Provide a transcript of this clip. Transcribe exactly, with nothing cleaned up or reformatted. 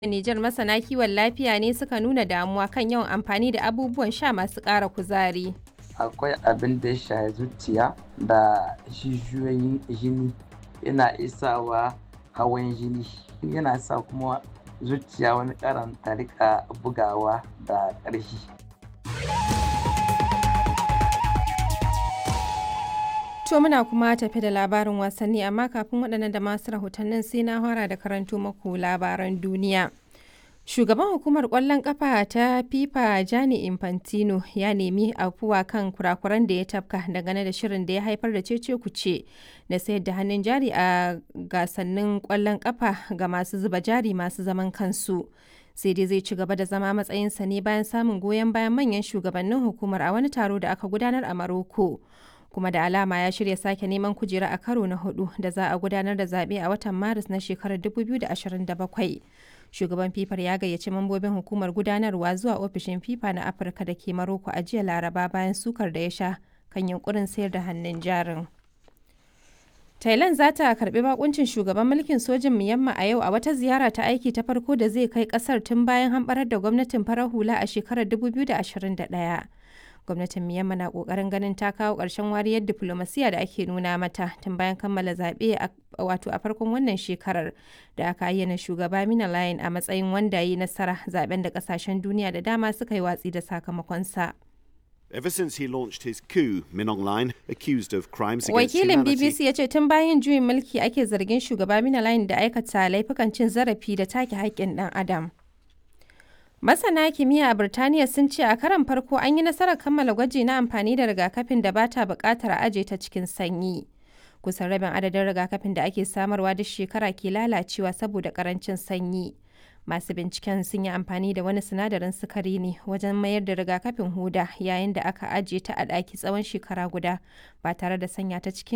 Nijar masana kiwon lafiya ne suka nuna damuwa kan yawan amfani da abubuwan sha masu ƙara kuzari. Akwai abin da ya shafi zuciya da jijiyoyin jini, yana iya sawa hawan jini, yana sa kuma zuciya wani karon ta riƙa bugawa da ƙarfi. To muna kuma tafi da labarin wasanni, amma kafin waɗannan da masu rahotannin sai na fara da karanto maku labaran duniya. Shugaban hukumar ƙwallon ƙafa ta FIFA Gianni Infantino ya nemi afuwa kan kurakuran da ya tafka dangane da shirin da ya haifar da cece-kuce na sayar da hannun jari a gasannin ƙwallon ƙafa ga masu zuba jari masu zaman kansu. Sai dai zai ci gaba da zama matsayinsa ne bayan samun goyon bayan manyan shugabannin hukumar a wani taro da aka gudanar a Maroko. Kuma da alama ya shirya sake neman kujera a karo na hudu da za a gudanar da zaɓe a watan Maris na shekarar dubu biyu da ashirin da bakwai. Shugaban FIFA ya gayyaci mambobin hukumar gudanarwa zuwa ofishin FIFA na Afirka da ke Maroko a jiya Laraba bayan sukar da ya sha kan yunkurin sayar da hannun jarin. Thailand za ta karbi bakuncin shugaban mulkin sojin Myanmar a yau a wata ziyara ta aiki ta farko da zai kai kasar tun bayan hamɓarar da gwamnatin farar hula a shekarar dubu biyu da ashirin da ɗaya. Gwamnatin Myanmar na kokarin ganin ta kawo ƙarshen wariyar diflomasiya da ake nuna mata tun bayan kammala zaɓe wato a farkon wannan shekarar da aka ayyana shugaba Min Aung a matsayin wanda ya yi nasara, zaben da ƙasashen duniya da dama suka yi watsi da sakamakonsa. Ever since he launched his coup, Min Aung Hlaing, accused of crimes against Wakilin humanity. B B C ya ce tun bayan juyin mulki ake zargin shugaba Min Aung da aikata laifukan cin zarafi da take haƙƙin ɗan adam. Masana kimiyya a Birtaniya sun ce a karon farko an yi nasarar kammala gwaji na amfani da rigakafin da ba ta buƙatar a aje ta cikin sanyi. Kusan rabin adadin rigakafin da ake samarwa duk shekara ke lalacewa saboda ƙarancin sanyi. Masu binciken sun yi amfani da wani sinadarin sukari ne wajen mayar da rigakafin hoda yayin da aka ajiye ta a ɗaki tsawon shekara guda ba tare da sanya ta cikin